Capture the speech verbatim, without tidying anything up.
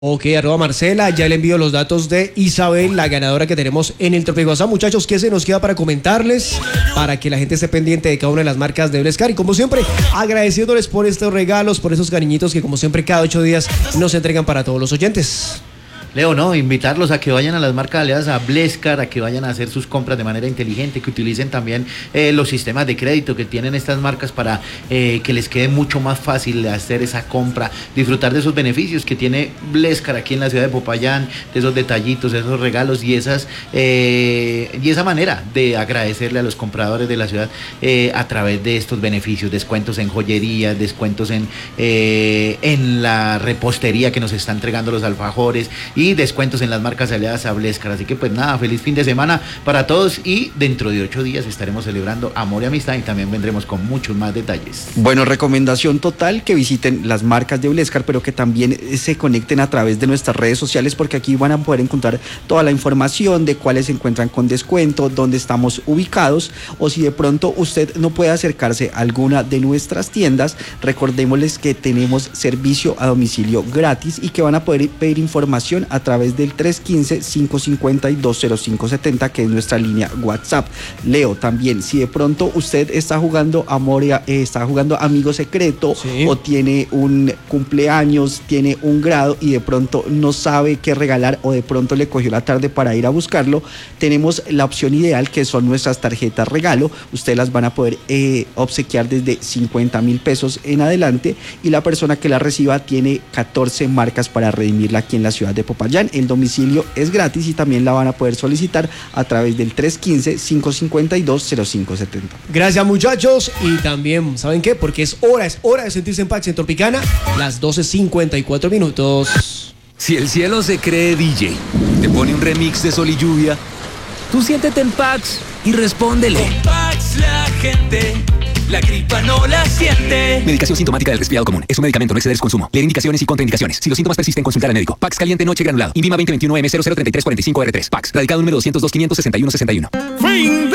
Ok, arroba Marcela, ya le envío los datos de Isabel, la ganadora que tenemos en el Tropicana. Muchachos, ¿qué se nos queda para comentarles? Para que la gente esté pendiente de cada una de las marcas de Blescar. Y como siempre, agradeciéndoles por estos regalos, por esos cariñitos que como siempre cada ocho días nos entregan para todos los oyentes. Leo, no, invitarlos a que vayan a las marcas aliadas a Blescar, a que vayan a hacer sus compras de manera inteligente, que utilicen también eh, los sistemas de crédito que tienen estas marcas para eh, que les quede mucho más fácil hacer esa compra, disfrutar de esos beneficios que tiene Blescar aquí en la ciudad de Popayán, de esos detallitos, esos regalos y esas eh, y esa manera de agradecerle a los compradores de la ciudad eh, a través de estos beneficios, descuentos en joyería, descuentos en, eh, en la repostería que nos está entregando los alfajores y descuentos en las marcas aliadas a Blescar. Así que pues nada, feliz fin de semana para todos y dentro de ocho días estaremos celebrando Amor y Amistad y también vendremos con muchos más detalles. Bueno, recomendación total que visiten las marcas de Blescar, pero que también se conecten a través de nuestras redes sociales porque aquí van a poder encontrar toda la información de cuáles se encuentran con descuento, dónde estamos ubicados o si de pronto usted no puede acercarse a alguna de nuestras tiendas, recordémosles que tenemos servicio a domicilio gratis y que van a poder pedir información a través del tres uno cinco, cinco cinco dos, cero cinco siete cero, que es nuestra línea WhatsApp. Leo, también, si de pronto usted está jugando amor, eh, está jugando amigo secreto, sí, o tiene un cumpleaños, tiene un grado y de pronto no sabe qué regalar o de pronto le cogió la tarde para ir a buscarlo, tenemos la opción ideal que son nuestras tarjetas regalo. Ustedes las van a poder eh, obsequiar desde cincuenta mil pesos en adelante y la persona que la reciba tiene catorce marcas para redimirla aquí en la ciudad de Popayán. El domicilio es gratis y también la van a poder solicitar a través del tres uno cinco, cinco cinco dos, cero cinco siete cero. Gracias, muchachos. Y también, ¿saben qué? Porque es hora, es hora de sentirse en Pax en Tropicana, las doce cincuenta y cuatro minutos. Si el cielo se cree D J, te pone un remix de Sol y Lluvia, tú siéntete en Pax y respóndele. Con Pax la gente, la gripa no la siente. Medicación sintomática del resfriado común. Es un medicamento, no exceder su consumo. Leer indicaciones y contraindicaciones. Si los síntomas persisten, consultar al médico. Pax caliente noche granulado. INVIMA veinte veintiuno M cero cero treinta y tres cuarenta y cinco R tres. Pax. Radicado número doscientos dos, quinientos sesenta y uno sesenta y uno.